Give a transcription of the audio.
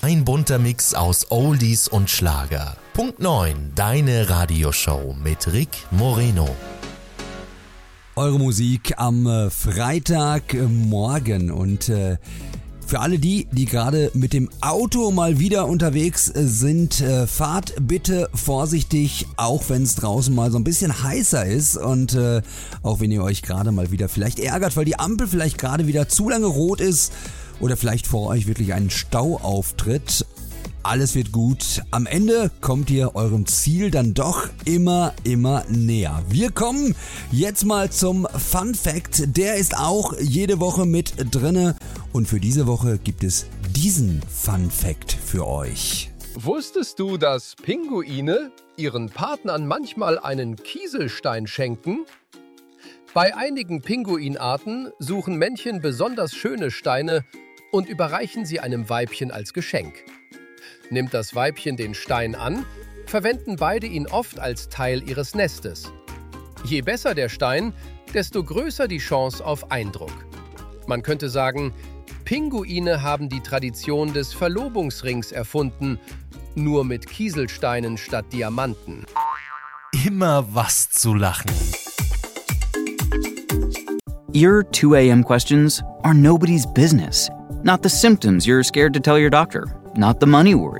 Ein bunter Mix aus Oldies und Schlager. Punkt 9, deine Radioshow mit Rick Moreno. Eure Musik am Freitagmorgen und für alle die gerade mit dem Auto mal wieder unterwegs sind, fahrt bitte vorsichtig, auch wenn es draußen mal so ein bisschen heißer ist und auch wenn ihr euch gerade mal wieder vielleicht ärgert, weil die Ampel vielleicht gerade wieder zu lange rot ist oder vielleicht vor euch wirklich ein Stau auftritt. Alles wird gut. Am Ende kommt ihr eurem Ziel dann doch immer näher. Wir kommen jetzt mal zum Fun Fact. Der ist auch jede Woche mit drinne. Und für diese Woche gibt es diesen Fun Fact für euch. Wusstest du, dass Pinguine ihren Partnern manchmal einen Kieselstein schenken? Bei einigen Pinguinarten suchen Männchen besonders schöne Steine und überreichen sie einem Weibchen als Geschenk. Nimmt das Weibchen den Stein an, verwenden beide ihn oft als Teil ihres Nestes. Je besser der Stein, desto größer die Chance auf Eindruck. Man könnte sagen, Pinguine haben die Tradition des Verlobungsrings erfunden, nur mit Kieselsteinen statt Diamanten. Immer was zu lachen. Your 2 a.m. questions are nobody's business. Not the symptoms you're scared to tell your doctor. Not the money worries.